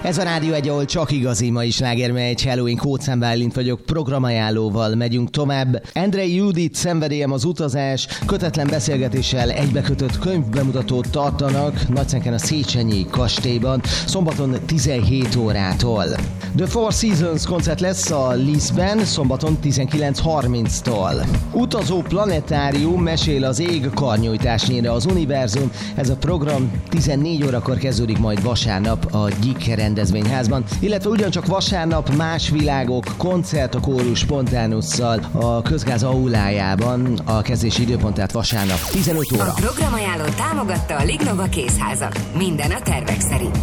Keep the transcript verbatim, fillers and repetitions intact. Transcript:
Ez a Rádió egy, ahol csak igazi mai slágermegy. Halloween Kócán Bálint vagyok, programajánlóval megyünk tovább. Andrei Judit Szenvedélyem az utazás, kötetlen beszélgetéssel egybekötött könyvbemutatót tartanak Nagyszenken a Széchenyi kastélyban, szombaton tizenhét órától. The Four Seasons koncert lesz a Lisztben, szombaton tizenkilenc harminctól. Utazó planetárium mesél az ég, karnyújtásnyira az univerzum. Ez a program tizennégy órakor kezdődik majd vasárnap a Gyik rendezvényházban, illetve ugyancsak vasárnap Más világok, koncert a Kórus Spontánusszal a Közgáz aulájában, a kezdési időpontát vasárnap tizenöt óra. A programajánló támogatta a Lignova készházat. Minden a tervek szerint.